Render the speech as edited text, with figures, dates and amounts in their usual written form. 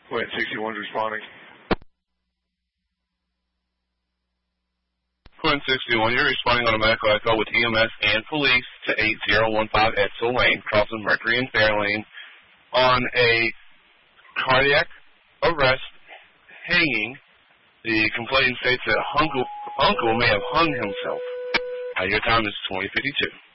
Wait, 61's responding. Quinn 61, you're responding on a medical echo with EMS and police to 8015 Edsel Lane, crossing Mercury and Fairlane, on a cardiac arrest, hanging. The complainant states that uncle may have hung himself. Your time is 20:52.